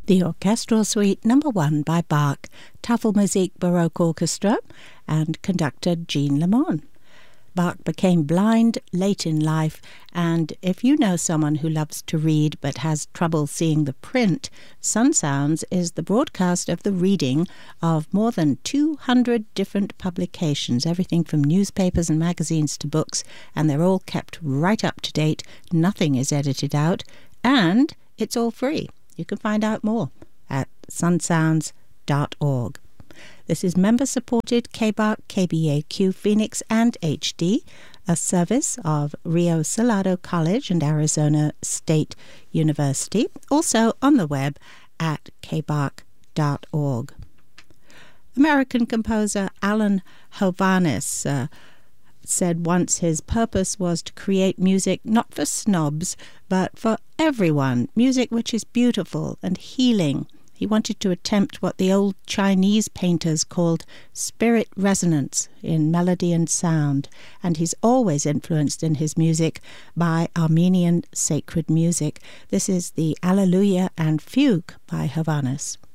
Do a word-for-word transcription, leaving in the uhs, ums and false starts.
The Orchestral Suite Number One by Bach, Tafelmusik Baroque Orchestra, and conductor Jean Lemon. Bach became blind late in life, and if you know someone who loves to read but has trouble seeing the print, Sun Sounds is the broadcast of the reading of more than two hundred different publications, everything from newspapers and magazines to books, and they're all kept right up to date. Nothing is edited out, and it's all free. You can find out more at sun sounds dot org. This is member-supported K B A R C, K B A Q Phoenix and H D, a service of Rio Salado College and Arizona State University, also on the web at k b a r c dot org. American composer Alan Hovhaness uh, said once his purpose was to create music not for snobs, but for everyone, music which is beautiful and healing. He wanted to attempt what the old Chinese painters called spirit resonance in melody and sound, and he's always influenced in his music by Armenian sacred music. This is the Alleluia and Fugue by Hovhaness.